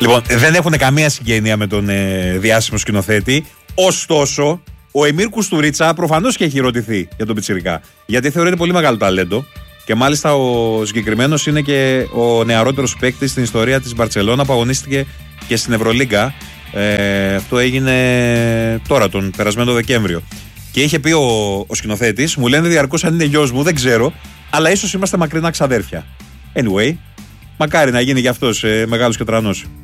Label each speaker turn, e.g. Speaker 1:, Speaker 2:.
Speaker 1: Λοιπόν, δεν έχουν καμία συγγένεια με τον διάσημο σκηνοθέτη. Ωστόσο, ο Εμίρ Κουστουρίτσα προφανώς και έχει ρωτηθεί για τον πιτσιρικά. Γιατί θεωρείται πολύ μεγάλο ταλέντο. Και μάλιστα ο συγκεκριμένος είναι και ο νεαρότερος παίκτης στην ιστορία της Μπαρτσελώνα που αγωνίστηκε και στην Ευρωλίγκα. Αυτό έγινε τώρα, τον περασμένο Δεκέμβριο. Και είχε πει ο σκηνοθέτης, μου λένε διαρκώς αν είναι γιος μου, δεν ξέρω, αλλά ίσως είμαστε μακρινά ξαδέρφια. Anyway, μακάρι να γίνει για αυτός μεγάλος και τρανός.